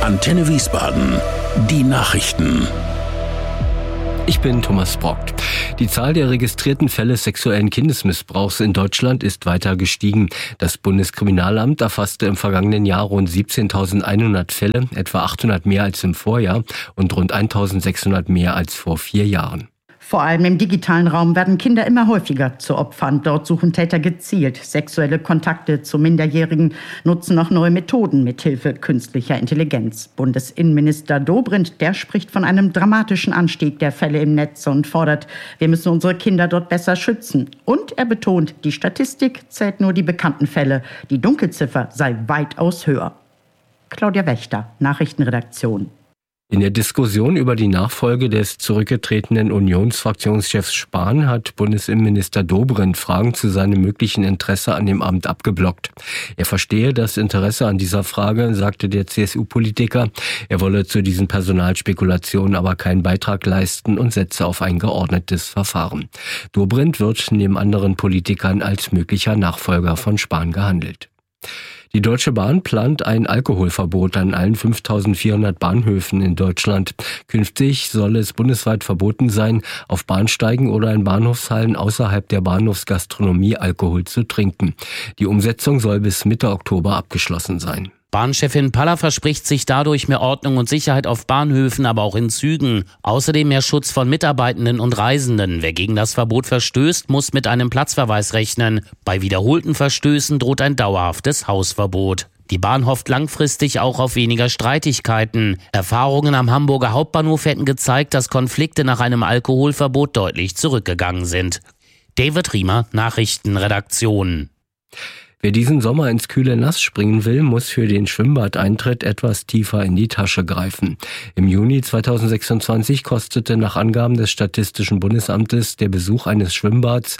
Antenne Wiesbaden. Die Nachrichten. Ich bin Thomas Brockt. Die Zahl der registrierten Fälle sexuellen Kindesmissbrauchs in Deutschland ist weiter gestiegen. Das Bundeskriminalamt erfasste im vergangenen Jahr rund 17.100 Fälle, etwa 800 mehr als im Vorjahr und rund 1.600 mehr als vor 4 Jahren. Vor allem im digitalen Raum werden Kinder immer häufiger zu Opfern. Dort suchen Täter gezielt sexuelle Kontakte zu Minderjährigen, nutzen auch neue Methoden mithilfe künstlicher Intelligenz. Bundesinnenminister Dobrindt, der spricht von einem dramatischen Anstieg der Fälle im Netz und fordert, wir müssen unsere Kinder dort besser schützen. Und er betont, die Statistik zählt nur die bekannten Fälle. Die Dunkelziffer sei weitaus höher. Claudia Wächter, Nachrichtenredaktion. In der Diskussion über die Nachfolge des zurückgetretenen Unionsfraktionschefs Spahn hat Bundesinnenminister Dobrindt Fragen zu seinem möglichen Interesse an dem Amt abgeblockt. Er verstehe das Interesse an dieser Frage, sagte der CSU-Politiker. Er wolle zu diesen Personalspekulationen aber keinen Beitrag leisten und setze auf ein geordnetes Verfahren. Dobrindt wird neben anderen Politikern als möglicher Nachfolger von Spahn gehandelt. Die Deutsche Bahn plant ein Alkoholverbot an allen 5.400 Bahnhöfen in Deutschland. Künftig soll es bundesweit verboten sein, auf Bahnsteigen oder in Bahnhofshallen außerhalb der Bahnhofsgastronomie Alkohol zu trinken. Die Umsetzung soll bis Mitte Oktober abgeschlossen sein. Bahnchefin Paller verspricht sich dadurch mehr Ordnung und Sicherheit auf Bahnhöfen, aber auch in Zügen. Außerdem mehr Schutz von Mitarbeitenden und Reisenden. Wer gegen das Verbot verstößt, muss mit einem Platzverweis rechnen. Bei wiederholten Verstößen droht ein dauerhaftes Hausverbot. Die Bahn hofft langfristig auch auf weniger Streitigkeiten. Erfahrungen am Hamburger Hauptbahnhof hätten gezeigt, dass Konflikte nach einem Alkoholverbot deutlich zurückgegangen sind. David Riemer, Nachrichtenredaktion. Wer diesen Sommer ins kühle Nass springen will, muss für den Schwimmbadeintritt etwas tiefer in die Tasche greifen. Im Juni 2026 kostete nach Angaben des Statistischen Bundesamtes der Besuch eines Schwimmbads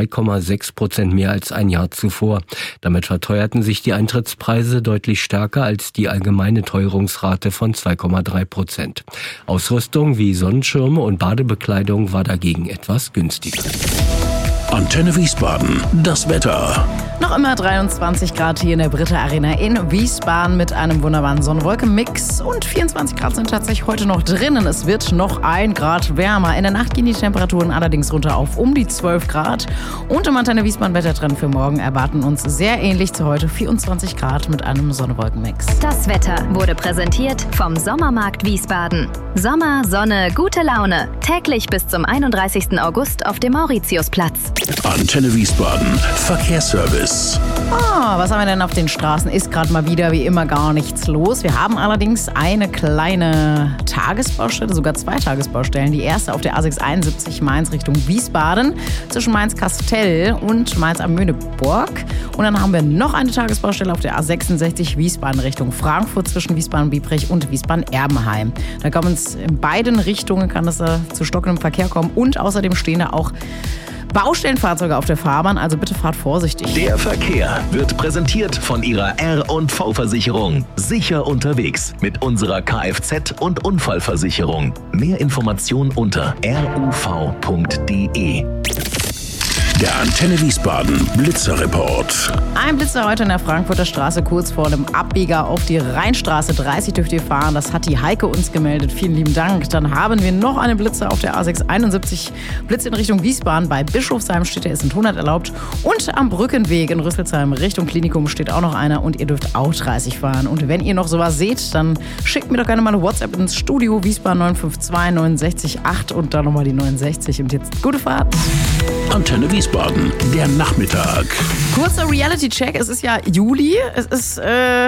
3,6% mehr als ein Jahr zuvor. Damit verteuerten sich die Eintrittspreise deutlich stärker als die allgemeine Teuerungsrate von 2,3%. Ausrüstung wie Sonnenschirme und Badebekleidung war dagegen etwas günstiger. Antenne Wiesbaden. Das Wetter. Noch immer 23 Grad hier in der Britta Arena in Wiesbaden mit einem wunderbaren Sonne-Wolken-Mix. Und 24 Grad sind tatsächlich heute noch drinnen. Es wird noch 1 Grad wärmer. In der Nacht gehen die Temperaturen allerdings runter auf um die 12 Grad. Und im Antenne Wiesbaden Wettertrend für morgen erwarten uns sehr ähnlich zu heute 24 Grad mit einem Sonne-Wolken-Mix. Das Wetter wurde präsentiert vom Sommermarkt Wiesbaden. Sommer, Sonne, gute Laune. Täglich bis zum 31. August auf dem Mauritiusplatz. Antenne Wiesbaden. Verkehrsservice. Was haben wir denn auf den Straßen? Ist gerade mal wieder wie immer gar nichts los. Wir haben allerdings eine kleine Tagesbaustelle, sogar 2 Tagesbaustellen. Die erste auf der A671 Mainz Richtung Wiesbaden zwischen Mainz-Kastell und Mainz am Möhneburg. Und dann haben wir noch eine Tagesbaustelle auf der A66 Wiesbaden Richtung Frankfurt zwischen Wiesbaden-Biebrich und Wiesbaden-Erbenheim. Da kann es in beiden Richtungen zu stockendem Verkehr kommen und außerdem stehen da auch Baustellenfahrzeuge auf der Fahrbahn, also bitte fahrt vorsichtig. Der Verkehr wird präsentiert von Ihrer R&V-Versicherung. Sicher unterwegs mit unserer Kfz- und Unfallversicherung. Mehr Informationen unter ruv.de. Der Antenne Wiesbaden Blitzerreport. Ein Blitzer heute in der Frankfurter Straße kurz vor dem Abbieger auf die Rheinstraße. 30 dürft ihr fahren. Das hat die Heike uns gemeldet. Vielen lieben Dank. Dann haben wir noch einen Blitzer auf der A671. Blitz in Richtung Wiesbaden. Bei Bischofsheim steht der, es sind 100 erlaubt. Und am Brückenweg in Rüsselsheim Richtung Klinikum steht auch noch einer. Und ihr dürft auch 30 fahren. Und wenn ihr noch sowas seht, dann schickt mir doch gerne mal eine WhatsApp ins Studio. Wiesbaden 952 69 8 und dann nochmal die 69. Und jetzt gute Fahrt. Antenne Wiesbaden, der Nachmittag. Kurzer Reality-Check, es ist ja Juli, es ist,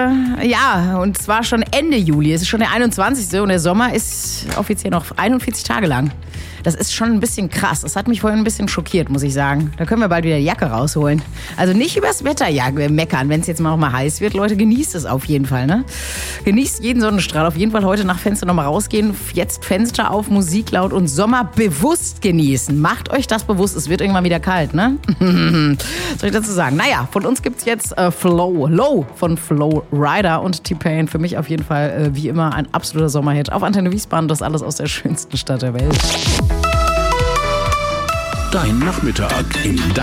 und zwar schon Ende Juli, es ist schon der 21. und der Sommer ist offiziell noch 41 Tage lang. Das ist schon ein bisschen krass. Das hat mich vorhin ein bisschen schockiert, muss ich sagen. Da können wir bald wieder die Jacke rausholen. Also nicht übers Wetter meckern, wenn es jetzt mal auch mal heiß wird. Leute, genießt es auf jeden Fall, ne? Genießt jeden Sonnenstrahl. Auf jeden Fall heute nach Fenster nochmal rausgehen. Jetzt Fenster auf, Musik laut und Sommer bewusst genießen. Macht euch das bewusst. Es wird irgendwann wieder kalt, ne? Soll ich dazu sagen? Naja, von uns gibt's jetzt Low von Flow Rider und T-Pain. Für mich auf jeden Fall wie immer ein absoluter Sommerhit. Auf Antenne Wiesbaden, das alles aus der schönsten Stadt der Welt. Dein Nachmittag im